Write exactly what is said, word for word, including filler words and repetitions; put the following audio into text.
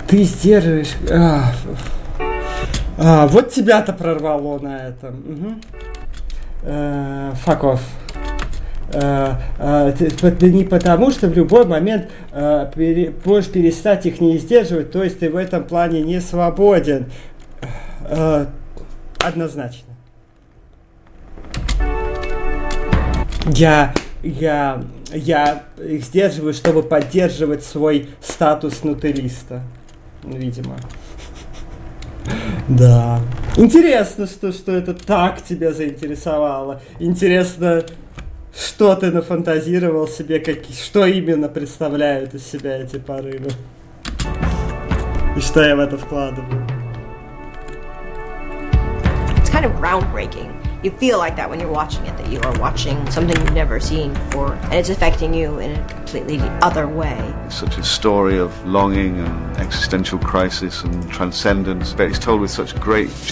Ты сдерживаешь... А, а, вот тебя-то прорвало на этом. Угу. Uh, fuck off. Uh, uh, не потому, что в любой момент uh, пере, можешь перестать их не сдерживать, то есть ты в этом плане не свободен. Uh, однозначно. Я, я, я их сдерживаю, чтобы поддерживать свой статус нутеллиста, видимо. Да. Интересно, что, что это так тебя заинтересовало. Интересно, что ты нафантазировал себе, как, что именно представляют из себя эти порывы. И что я в это вкладываю. It's kind of groundbreaking. You feel like that when you're watching it, that you are watching something you've never seen before, and it's affecting you in a completely other way. It's such a story of longing and existential crisis and transcendence, but it's told with such great